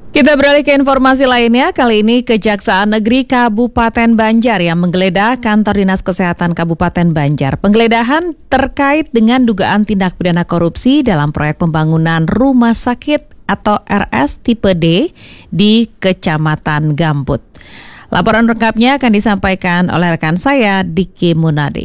Kita beralih ke informasi lainnya. Kali ini Kejaksaan Negeri Kabupaten Banjar yang menggeledah kantor Dinas Kesehatan Kabupaten Banjar. Penggeledahan terkait dengan dugaan tindak pidana korupsi dalam proyek pembangunan rumah sakit atau RS tipe D di Kecamatan Gambut. Laporan lengkapnya akan disampaikan oleh rekan saya, Diki Munadi.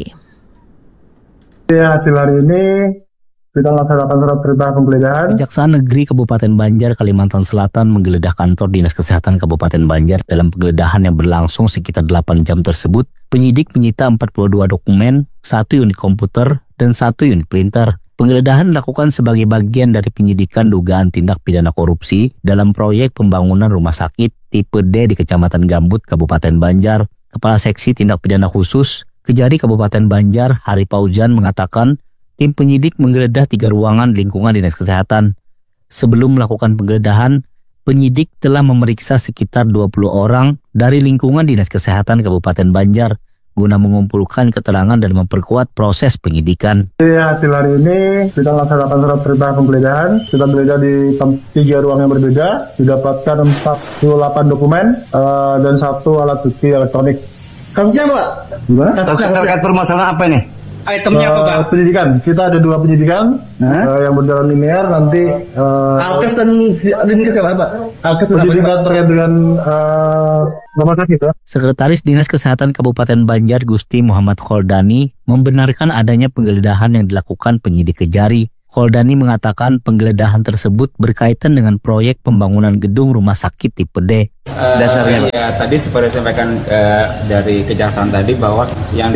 Ya, hasil hari ini kita melaksanakan surat perintah penggeledahan. Kejaksaan Negeri Kabupaten Banjar, Kalimantan Selatan menggeledah kantor Dinas Kesehatan Kabupaten Banjar. Dalam penggeledahan yang berlangsung sekitar 8 jam tersebut, penyidik menyita 42 dokumen, 1 unit komputer, dan 1 unit printer. Penggeledahan dilakukan sebagai bagian dari penyidikan dugaan tindak pidana korupsi dalam proyek pembangunan rumah sakit tipe D di Kecamatan Gambut, Kabupaten Banjar. Kepala Seksi Tindak Pidana Khusus Kejari Kabupaten Banjar, Hari Paujan, mengatakan tim penyidik menggeledah 3 ruangan lingkungan Dinas Kesehatan. Sebelum melakukan penggeledahan, penyidik telah memeriksa sekitar 20 orang dari lingkungan Dinas Kesehatan Kabupaten Banjar guna mengumpulkan keterangan dan memperkuat proses penyidikan. Ya, hasil hari ini kita melaksanakan surat perintah penggeledahan. Kita geledah di 3 ruang yang berbeda, didapatkan 48 dokumen dan 1 alat bukti elektronik. Kasusnya Pak? Gimana? Kasusnya terkait permasalahan apa ini? Itemnya apa Pak? Penyidikan. Kita ada 2 penyidikan yang berjalan linear. Nanti Alkes dan Dinkes apa Pak? Alkes penyidikan terkait dengan rumah sakit ya. Sekretaris Dinas Kesehatan Kabupaten Banjar, Gusti Muhammad Kholdani, membenarkan adanya penggeledahan yang dilakukan penyidik Kejari. Kholdani mengatakan penggeledahan tersebut berkaitan dengan proyek pembangunan gedung rumah sakit tipe D. Dasarnya ya, tadi seperti disampaikan dari Kejaksaan tadi bahwa yang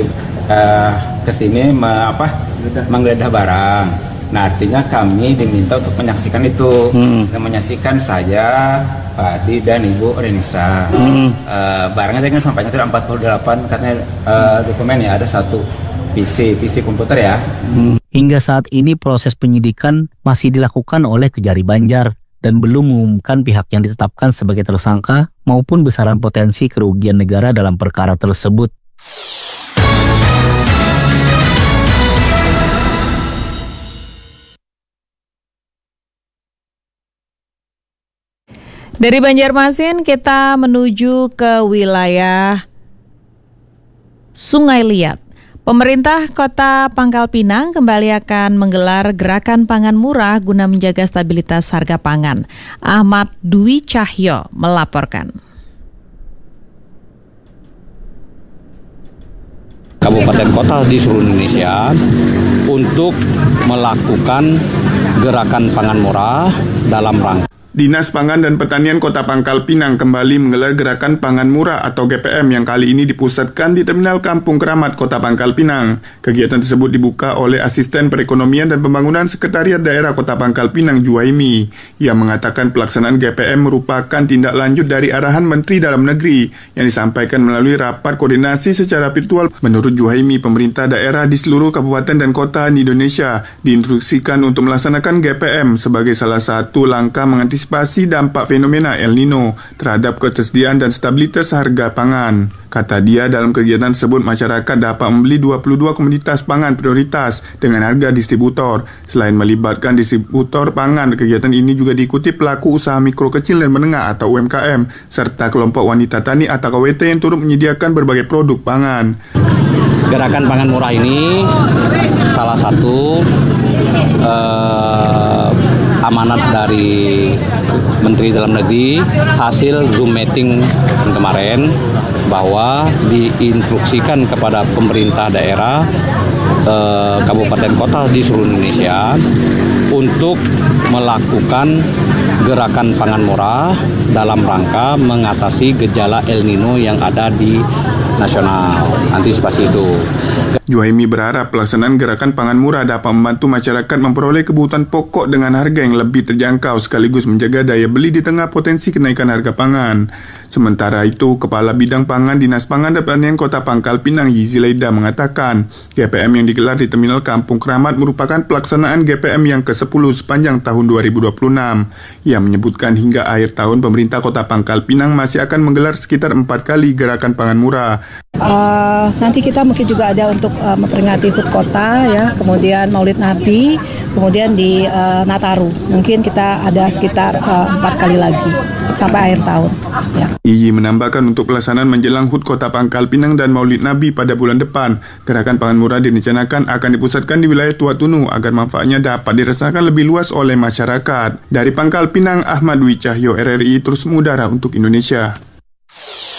kesini menggeledah barang. Nah, artinya kami diminta untuk menyaksikan itu. Dan menyaksikan saya, Pak Adi dan Ibu Renisa. Barangnya tadi kan sampainya tidak 48 katanya dokumen ya, ada 1 PC komputer ya. Hingga saat ini proses penyidikan masih dilakukan oleh Kejari Banjar dan belum mengumumkan pihak yang ditetapkan sebagai tersangka maupun besaran potensi kerugian negara dalam perkara tersebut. Dari Banjarmasin kita menuju ke wilayah Sungai Liat. Pemerintah Kota Pangkal Pinang kembali akan menggelar gerakan pangan murah guna menjaga stabilitas harga pangan. Ahmad Dwi Cahyo melaporkan. Kabupaten kota di seluruh Indonesia untuk melakukan gerakan pangan murah dalam rangka Dinas Pangan dan Pertanian Kota Pangkal Pinang kembali menggelar gerakan pangan murah atau GPM yang kali ini dipusatkan di Terminal Kampung Keramat Kota Pangkal Pinang. Kegiatan tersebut dibuka oleh Asisten Perekonomian dan Pembangunan Sekretariat Daerah Kota Pangkal Pinang, Juwaimi, yang mengatakan pelaksanaan GPM merupakan tindak lanjut dari arahan Menteri Dalam Negeri yang disampaikan melalui rapat koordinasi secara virtual. Menurut Juwaimi, pemerintah daerah di seluruh kabupaten dan kota di Indonesia diinstruksikan untuk melaksanakan GPM sebagai salah satu langkah mengantisipasi dampak fenomena El Nino terhadap ketersediaan dan stabilitas harga pangan. Kata dia, dalam kegiatan tersebut masyarakat dapat membeli 22 komoditas pangan prioritas dengan harga distributor. Selain melibatkan distributor pangan, kegiatan ini juga diikuti pelaku usaha mikro kecil dan menengah atau UMKM serta kelompok wanita tani atau KWT yang turut menyediakan berbagai produk pangan. gerakan pangan murah ini salah satu amanat dari Menteri Dalam Negeri hasil Zoom meeting kemarin, bahwa diinstruksikan kepada pemerintah daerah, kabupaten kota di seluruh Indonesia untuk melakukan gerakan pangan murah dalam rangka mengatasi gejala El Nino yang ada di nasional, antisipasi itu. Juhaimi berharap pelaksanaan gerakan pangan murah dapat membantu masyarakat memperoleh kebutuhan pokok dengan harga yang lebih terjangkau sekaligus menjaga daya beli di tengah potensi kenaikan harga pangan. Sementara itu, Kepala Bidang Pangan Dinas Pangan dan Pertanian Kota Pangkal Pinang Yizilaida mengatakan, GPM yang digelar di Terminal Kampung Keramat merupakan pelaksanaan GPM yang ke-10 sepanjang tahun 2026. Ia Ia menyebutkan hingga akhir tahun pemerintah Kota Pangkal Pinang masih akan menggelar sekitar 4 kali gerakan pangan murah. Nanti kita mungkin juga ada untuk memperingati HUT Kota, ya, kemudian Maulid Nabi, kemudian di Nataru. Mungkin kita ada sekitar 4 kali lagi sampai akhir tahun. Ya. Iyi menambahkan untuk pelaksanaan menjelang HUT Kota Pangkal Pinang dan Maulid Nabi pada bulan depan, gerakan pangan murah direncanakan akan dipusatkan di wilayah Tua Tunu agar manfaatnya dapat dirasakan lebih luas oleh masyarakat. Dari Pangkal Pinang, Ahmad Dwi Cahyo, RRI terus mengudara untuk Indonesia.